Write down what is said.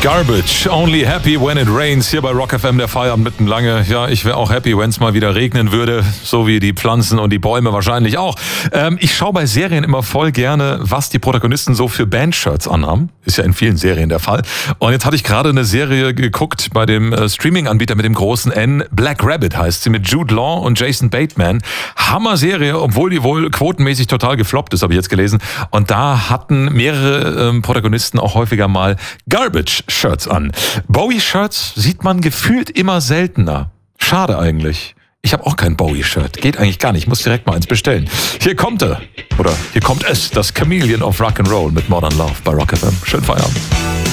Garbage, only happy when it rains. Hier bei Rock FM, der Feierabend mitten lange. Ja, ich wäre auch happy, wenn es mal wieder regnen würde. So wie die Pflanzen und die Bäume wahrscheinlich auch. Ich schaue bei Serien immer voll gerne, was die Protagonisten so für Bandshirts anhaben. Ist ja in vielen Serien der Fall. Und jetzt hatte ich gerade eine Serie geguckt bei dem Streaming-Anbieter mit dem großen N. Black Rabbit heißt sie, mit Jude Law und Jason Bateman. Hammer-Serie, obwohl die wohl quotenmäßig total gefloppt ist, habe ich jetzt gelesen. Und da hatten mehrere Protagonisten auch häufiger mal Garbage-Shirts an. Bowie-Shirts sieht man gefühlt immer seltener. Schade eigentlich. Ich habe auch kein Bowie-Shirt. Geht eigentlich gar nicht. Ich muss direkt mal eins bestellen. Hier kommt es, das Chameleon of Rock'n'Roll mit Modern Love bei Rock FM. Schönen Feierabend.